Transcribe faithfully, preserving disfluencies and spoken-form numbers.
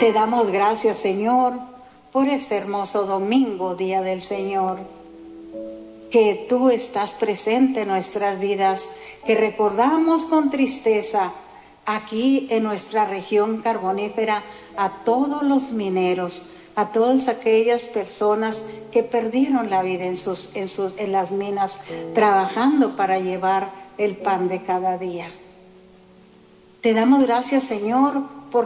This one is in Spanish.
Te damos gracias, Señor, por este hermoso domingo, Día del Señor, que tú estás presente en nuestras vidas, que recordamos con tristeza aquí en nuestra región carbonífera a todos los mineros, a todas aquellas personas que perdieron la vida en, sus, en, sus, en las minas, trabajando para llevar el pan de cada día. Te damos gracias, Señor,